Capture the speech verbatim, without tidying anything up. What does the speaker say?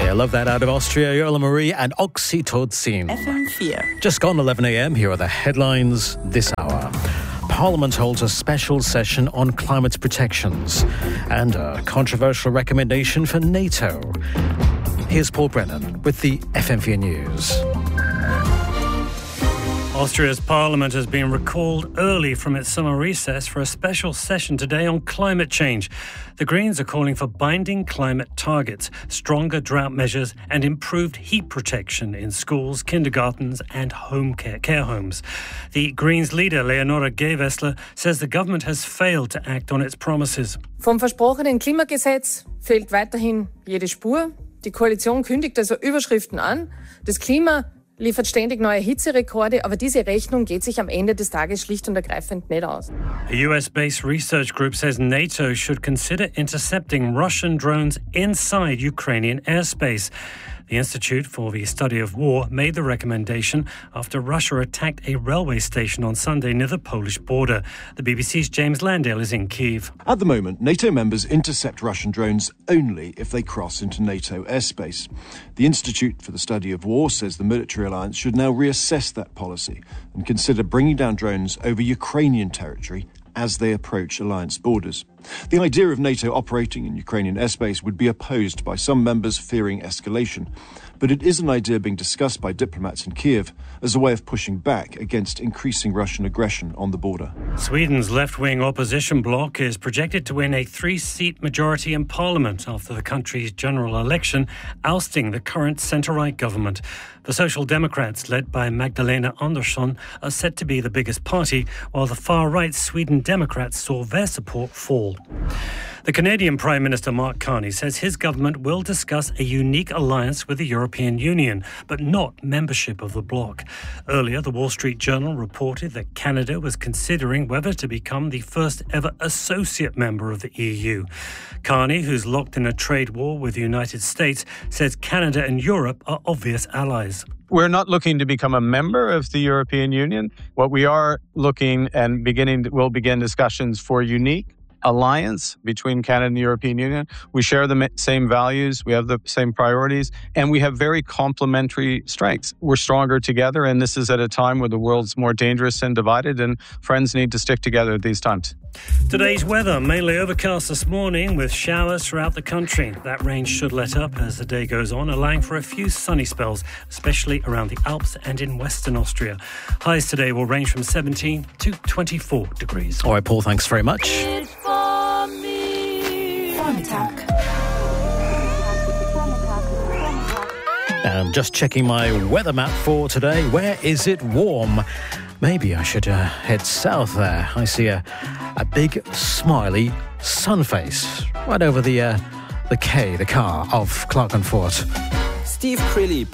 I love that out of Austria. Yola Marie and Oxytocin. F M four. Just gone eleven a.m. Here are the headlines this hour. Parliament holds a special session on climate protections and a controversial recommendation for NATO. Here's Paul Brennan with the F M four News. Austria's parliament has been recalled early from its summer recess for a special session today on climate change. The Greens are calling for binding climate targets, stronger drought measures and improved heat protection in schools, kindergartens and home care, care homes. The Greens leader, Leonora Gewessler, says the government has failed to act on its promises. Vom versprochenen Klimagesetz fehlt weiterhin jede Spur. Die Koalition kündigt also Überschriften an. Das Klima liefert ständig neue Hitzerekorde, aber diese Rechnung geht sich am Ende des Tages schlicht und ergreifend nicht aus. A U S-based research group says NATO should consider intercepting Russian drones inside Ukrainian airspace. The Institute for the Study of War made the recommendation after Russia attacked a railway station on Sunday near the Polish border. The B B C's James Landale is in Kyiv. At the moment, NATO members intercept Russian drones only if they cross into NATO airspace. The Institute for the Study of War says the military alliance should now reassess that policy and consider bringing down drones over Ukrainian territory as they approach alliance borders. The idea of NATO operating in Ukrainian airspace would be opposed by some members fearing escalation, but it is an idea being discussed by diplomats in Kyiv as a way of pushing back against increasing Russian aggression on the border. Sweden's left-wing opposition bloc is projected to win a three-seat majority in parliament after the country's general election, ousting the current centre-right government. The Social Democrats, led by Magdalena Andersson, are set to be the biggest party, while the far-right Sweden Democrats saw their support fall. The Canadian Prime Minister Mark Carney says his government will discuss a unique alliance with the European Union, but not membership of the bloc. Earlier, the Wall Street Journal reported that Canada was considering whether to become the first ever associate member of the E U. Carney, who's locked in a trade war with the United States, says Canada and Europe are obvious allies. We're not looking to become a member of the European Union. What we are looking and beginning, we'll begin discussions for unique alliance between Canada and the European Union. We share the same values, we have the same priorities, and we have very complementary strengths. We're stronger together, and this is at a time where the world's more dangerous and divided, and friends need to stick together at these times. Today's weather, mainly overcast this morning with showers throughout the country. That rain should let up as the day goes on, allowing for a few sunny spells, especially around the Alps and in Western Austria. Highs today will range from seventeen to twenty-four degrees. All right, Paul, thanks very much. And just checking my weather map for today. Where is it warm? Maybe I should uh, head south there. I see a, a big, smiley sun face right over the uh, the K, the car of Clerkenford. Steve Crilly.